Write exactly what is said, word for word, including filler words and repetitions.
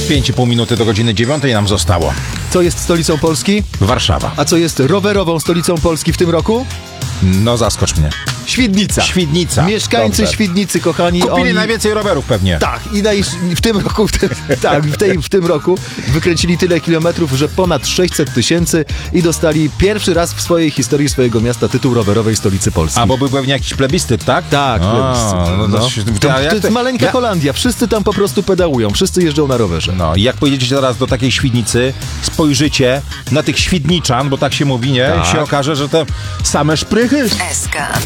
pięć i pół minuty do godziny dziewiątej nam zostało. Co jest stolicą Polski? Warszawa. A co jest rowerową stolicą Polski w tym roku? No zaskocz mnie. Świdnica. Świdnica. Mieszkańcy Dobrze. Świdnicy, kochani. Kupili oni... najwięcej rowerów pewnie. Tak, i naj... w tym roku, w te... tak, w, tej, w tym roku wykręcili tyle kilometrów, że ponad sześćset tysięcy i dostali pierwszy raz w swojej historii swojego miasta tytuł rowerowej stolicy Polski. A bo był pewnie jakiś plebiscyt, tak? Tak, A, plebiscyt. no, No. to, się- To, a jak to jest to- maleńka ja- Holandia, wszyscy tam po prostu pedałują, wszyscy jeżdżą na rowerze. No i jak pojedziecie teraz do takiej Świdnicy, spojrzycie na tych Świdniczan, bo tak się mówi, nie? Tak. I się okaże, że to same szprychy. S K.